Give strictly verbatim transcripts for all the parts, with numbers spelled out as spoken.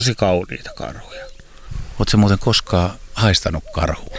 tosi kauniita karhuja. Oletko muuten koskaan haistanut karhua?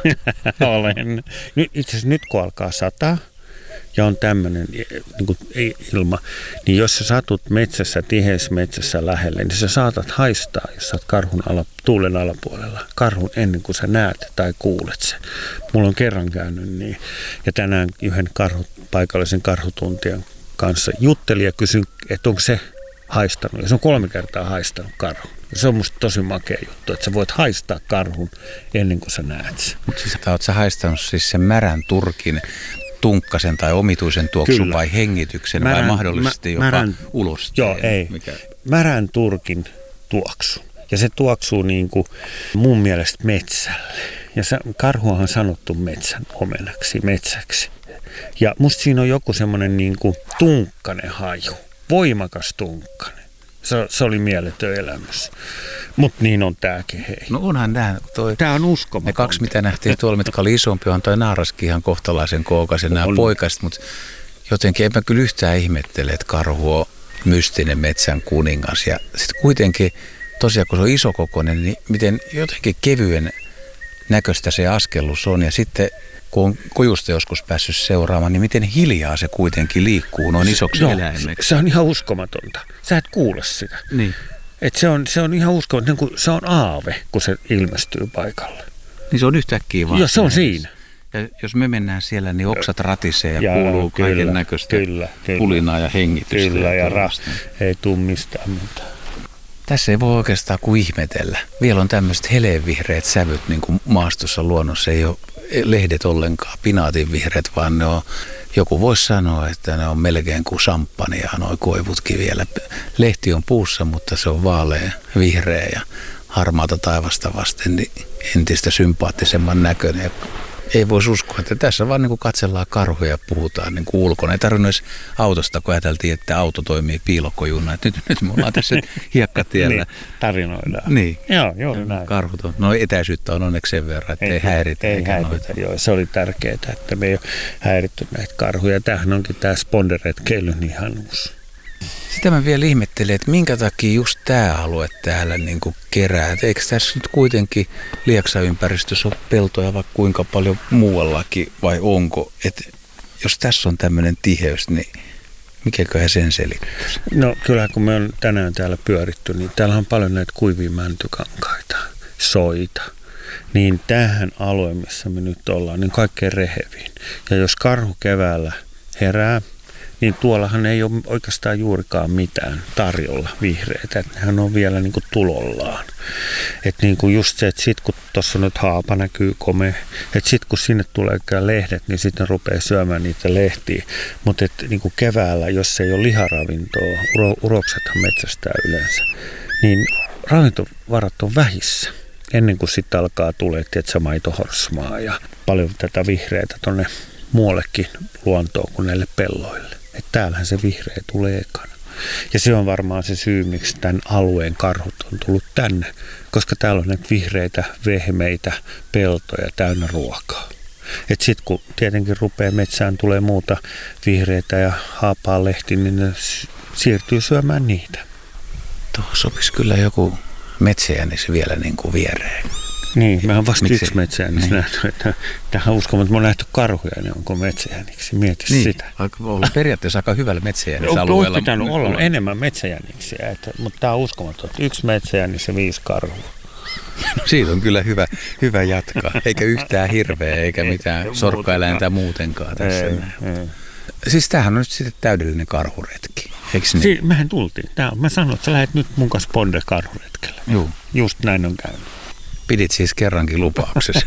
Olen. Nyt, itse asiassa nyt kun alkaa sataa ja on tämmöinen niin kuin ilma, niin jos sä satut metsässä, tiheässä metsässä lähelle, niin sä saatat haistaa, jos sä oot karhun ala, tuulen alapuolella, karhun ennen kuin sä näet tai kuulet sen. Mulla on kerran käynyt niin. Ja tänään yhden karhu, paikallisen karhutuntijan kanssa juttelin ja kysyin, että onko se haistanut. Ja se on kolme kertaa haistanut karhun. Ja se on musta tosi makea juttu, että sä voit haistaa karhun ennen kuin sä näet sen. Mutta siis oot sä haistanut siis sen märän turkin, tunkkasen tai omituisen tuoksun Kyllä. vai hengityksen märän, vai mahdollisesti mä, jopa märän, ulosteen? Joo, ei. Mikä? Märän turkin tuoksu. Ja se tuoksuu niin kuin mun mielestä metsälle. Ja se, karhuahan on sanottu metsän omenaksi, metsäksi. Ja musta siinä on joku semmoinen niin kuin tunkkanen haju, voimakas tunkkanen. Se, se oli mieletön elämys. Mutta niin on tääkin, hei. No onhan nää. Toi, Tää on uskomaton. Ne kaksi, mitä nähtiin tuolla, mitkä oli isompi, on toi naaraskin ihan kohtalaisen kookaisen, nämä poikaset. Mutta jotenkin en mä kyllä yhtään ihmettele, että karhu on mystinen metsän kuningas. Ja sitten kuitenkin, tosiaan kun se on isokokoinen, niin miten jotenkin kevyen näköistä se askellus on. Ja sitten kun on kojusta joskus päässyt seuraamaan, niin miten hiljaa se kuitenkin liikkuu noin isoksi se, eläimeksi. Se on ihan uskomatonta. Sä et kuule sitä. Niin. Et se, on, se on ihan uskomatonta, kun se on aave, kun se ilmestyy paikalle. Niin se on yhtäkkiä vaan. Joo, se on siinä. Ja jos me mennään siellä, niin oksat ratisee ja, ja kuuluu kaiken näköistä pulinaa ja hengitystä. Kyllä, ja, ja ra- ei tule mistään mitään. Tässä ei voi oikeastaan kuin ihmetellä. Vielä on tämmöiset heleenvihreät sävyt niin kuin maastossa luonnossa. Ei ole lehdet ollenkaan pinaatinvihreät, vaan ne on, joku voisi sanoa, että ne on melkein kuin samppania, noi koivutkin vielä. Lehti on puussa, mutta se on vaalea, vihreä ja harmaata taivasta vasten niin entistä sympaattisemman näköinen. Ei voisi uskoa, että tässä vaan niin kuin katsellaan karhuja ja puhutaan niin kuin ulkona. Ei tarvinnut edes autosta, kun ajateltiin, että auto toimii piilokkojuna. Nyt, nyt me ollaan tässä hiekkatiellä. Niin, tarinoidaan. Niin. Joo, joo, näin. Karhut on. No etäisyyttä on onneksi sen verran, että ei, ei häiritä. Ei häiritä, joo. Se oli tärkeää, että me ei ole häiritty näitä karhuja. Tämähän onkin tämä sponderetkeilyn ihanuus. Sitä mä vielä ihmettelen, että minkä takia just tämä alue täällä niin kuin kerää. Et eikö tässä nyt kuitenkin Lieksa-ympäristössä ole peltoja vaikka kuinka paljon muuallakin vai onko? Et jos tässä on tämmöinen tiheys, niin mikäköhän sen selittäisi? No kyllä kun me on tänään täällä pyöritty, niin täällä on paljon näitä kuivia mäntykankaita, soita. Niin tähän alueen, missä me nyt ollaan, niin kaikkein reheviin. Ja jos karhu keväällä herää, niin tuollahan ei ole oikeastaan juurikaan mitään tarjolla vihreitä, että nehän on vielä niin kuin tulollaan. Että niin kuin just se, että sit kun tuossa nyt haapa näkyy komea, että sit kun sinne tulee lehdet, niin sitten rupeaa syömään niitä lehtiä. Mutta niin kuin keväällä, jos ei ole liharavintoa, uro, uroksethan metsästää yleensä, niin ravintovarat on vähissä. Ennen kuin sitten alkaa tulee, tietsä, maitohorsmaa ja paljon tätä vihreitä tuonne muuallekin luontoon kuin näille pelloille. Että täällähän se vihreä tulee ekana. Ja se on varmaan se syy, miksi tämän alueen karhut on tullut tänne. Koska täällä on näitä vihreitä, vehmeitä, peltoja täynnä ruokaa. Että sitten kun tietenkin rupeaa metsään tulee muuta vihreitä ja haapaa lehti, niin ne siirtyy syömään niitä. Tuohon sopisi kyllä joku metsäjänis vielä niin kuin viereen. Niin, mehän on vasta Miksi? yksi metsäjänis niin. nähty. Että tähän uskomme, että me on nähty karhuja, niin onko metsäjäniksi. Mieti niin. sitä. Ollut periaatteessa aika hyvällä metsäjänisalueella. On pitänyt olla enemmän metsäjäniksiä, että, mutta tämä on uskomaton. Yksi metsäjänis ja viisi karhua. No, siitä on kyllä hyvä, hyvä jatkaa. Eikä yhtään hirveä eikä mitään sorkkaeläintä muutenkaan tässä. Ei, ei. Siis tämähän on nyt sitten täydellinen karhuretki, eikö niin? Si- mehän tultiin. Tää, mä sanoin, että sä lähdet nyt mun kanssa Bonde-karhuretkelle. Joo. Just näin on käynyt. Pidit siis kerrankin lupauksesi.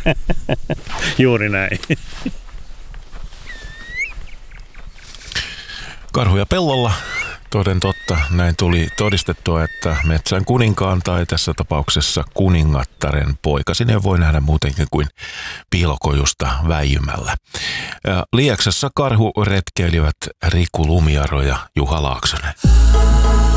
Juuri näin. Karhuja pellolla. Toden totta, näin tuli todistettua, että metsän kuninkaan tai tässä tapauksessa kuningattaren poikasineen voi nähdä muutenkin kuin piilokojusta väijymällä. Ja Lieksassa karhuretkeilivät Riku Lumiaro ja Juha Laaksonen.